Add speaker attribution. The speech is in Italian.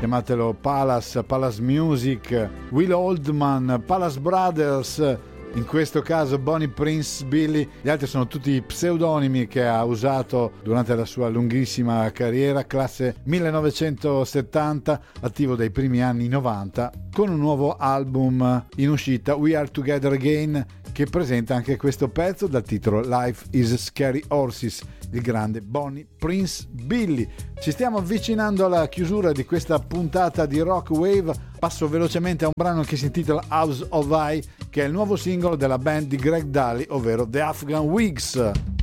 Speaker 1: chiamatelo Palace Music, Will Oldman, Palace Brothers, in questo caso Bonnie Prince Billy. Gli altri sono tutti pseudonimi che ha usato durante la sua lunghissima carriera, classe 1970, attivo dai primi anni 90, con un nuovo album in uscita, We Are Together Again, che presenta anche questo pezzo dal titolo Life is Scary Horses, il grande Bonnie Prince Billy. Ci stiamo avvicinando alla chiusura di questa puntata di Rock Wave. Passo velocemente a un brano che si intitola House of I, che è il nuovo singolo della band di Greg Daly, ovvero The Afghan Wigs.